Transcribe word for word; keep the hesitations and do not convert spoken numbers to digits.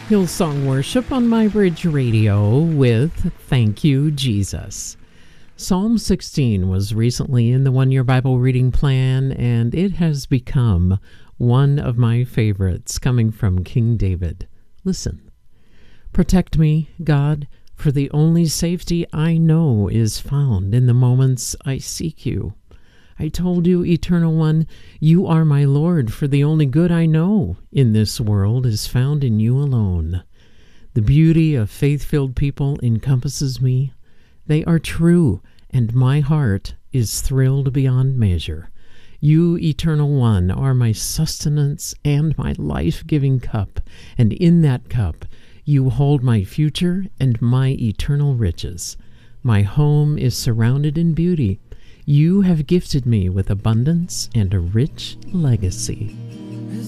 Hillsong Worship on MyBridge Radio with Thank You, Jesus. Psalm sixteen was recently in the one-year Bible reading plan, and it has become one of my favorites, coming from King David. Listen. Protect me, God, for the only safety I know is found in the moments I seek you. I told you, Eternal One, you are my Lord, for the only good I know in this world is found in you alone. The beauty of faith-filled people encompasses me. They are true, and my heart is thrilled beyond measure. You, Eternal One, are my sustenance and my life-giving cup, and in that cup you hold my future and my eternal riches. My home is surrounded in beauty. You have gifted me with abundance and a rich legacy.